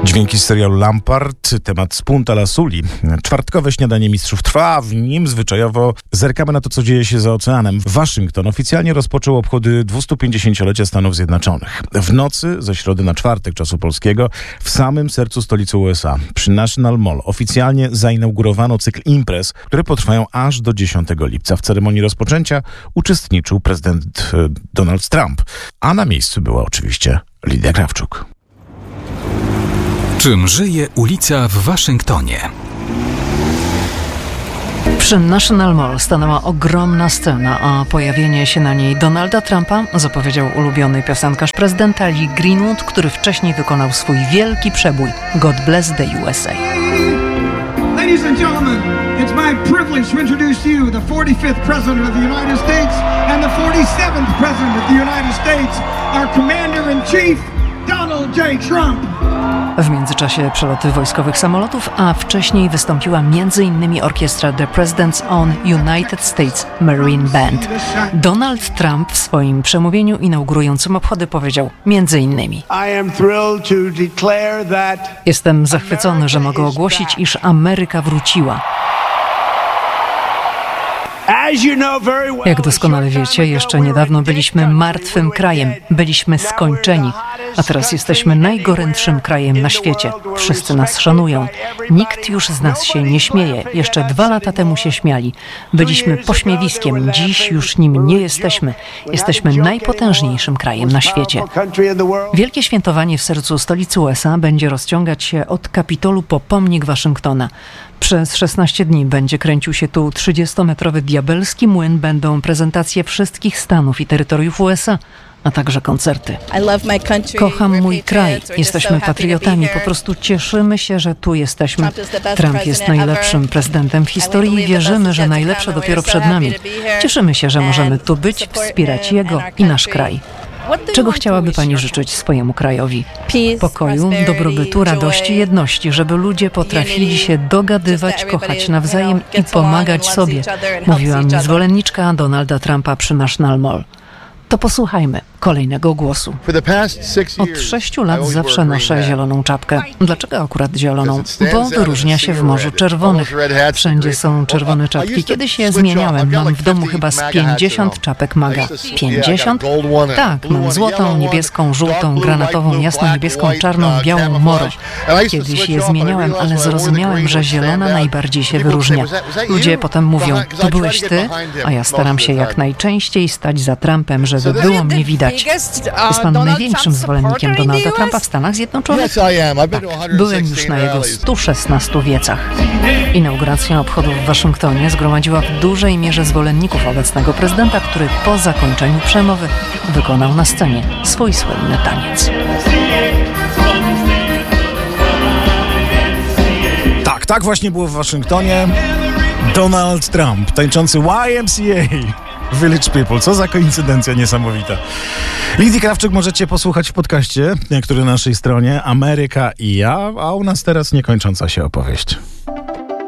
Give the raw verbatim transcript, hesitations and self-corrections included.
Dźwięki z serialu Lampard, temat z Punta la Suli. Czwartkowe śniadanie mistrzów trwa, w nim zwyczajowo zerkamy na to, co dzieje się za oceanem. Waszyngton oficjalnie rozpoczął obchody dwustupięćdziesięciolecia Stanów Zjednoczonych. W nocy ze środy na czwartek czasu polskiego, w samym sercu stolicy U S A, przy National Mall, oficjalnie zainaugurowano cykl imprez, które potrwają aż do dziesiątego lipca. W ceremonii rozpoczęcia uczestniczył prezydent Donald Trump, a na miejscu była oczywiście Lidia Krawczuk. Czym żyje ulica w Waszyngtonie? Przy National Mall stanęła ogromna scena, a pojawienie się na niej Donalda Trumpa zapowiedział ulubiony piosenkarz prezydenta Lee Greenwood, który wcześniej wykonał swój wielki przebój God Bless the U S A. Ladies and gentlemen, it's my privilege to introduce to you the forty-fifth President of the United States and the forty-seventh President of the United States, our Commander-in-Chief, Donald J. Trump. W międzyczasie przeloty wojskowych samolotów, a wcześniej wystąpiła między innymi orkiestra The President's Own United States Marine Band. Donald Trump w swoim przemówieniu inaugurującym obchody powiedział między innymi: Jestem zachwycony, że mogę ogłosić, iż Ameryka wróciła. Jak doskonale wiecie, jeszcze niedawno byliśmy martwym krajem, byliśmy skończeni, a teraz jesteśmy najgorętszym krajem na świecie. Wszyscy nas szanują. Nikt już z nas się nie śmieje. Jeszcze dwa lata temu się śmiali. Byliśmy pośmiewiskiem, dziś już nim nie jesteśmy. Jesteśmy najpotężniejszym krajem na świecie. Wielkie świętowanie w sercu stolicy U S A będzie rozciągać się od Kapitolu po pomnik Waszyngtona. Przez szesnaście dni będzie kręcił się tu trzydziestometrowy diabelski młyn, będą prezentacje wszystkich stanów i terytoriów U S A, a także koncerty. Kocham mój kraj, jesteśmy patriotami, po prostu cieszymy się, że tu jesteśmy. Trump jest najlepszym prezydentem w historii i wierzymy, że najlepsze dopiero przed nami. Cieszymy się, że możemy tu być, wspierać jego i nasz kraj. Czego chciałaby Pani życzyć swojemu krajowi? Pokoju, dobrobytu, radości, jedności, żeby ludzie potrafili się dogadywać, kochać nawzajem i pomagać sobie, mówiła mi zwolenniczka Donalda Trumpa przy National Mall. To posłuchajmy kolejnego głosu. Od sześciu lat zawsze noszę zieloną czapkę. Dlaczego akurat zieloną? Bo wyróżnia się w Morzu Czerwonych. Wszędzie są czerwone czapki. Kiedyś je zmieniałem. Mam w domu chyba z pięćdziesiąt czapek MAGA. pięćdziesiąt? Tak, mam złotą, niebieską, żółtą, granatową, jasno-niebieską, czarną, białą, moro. Kiedyś je zmieniałem, ale zrozumiałem, że zielona najbardziej się wyróżnia. Ludzie potem mówią: to byłeś ty? A ja staram się jak najczęściej stać za Trumpem, żeby było mnie widać. Jest pan największym zwolennikiem Donalda Trumpa w Stanach Zjednoczonych? Tak, byłem już na jego stu szesnastu wiecach. Inauguracja obchodów w Waszyngtonie zgromadziła w dużej mierze zwolenników obecnego prezydenta, który po zakończeniu przemowy wykonał na scenie swój słynny taniec. Tak, tak właśnie było w Waszyngtonie. Donald Trump, tańczący Y M C A. Village People. Co za koincydencja niesamowita. Lidii Krawczuk możecie posłuchać w podcaście, który na naszej stronie Ameryka i ja, a u nas teraz niekończąca się opowieść.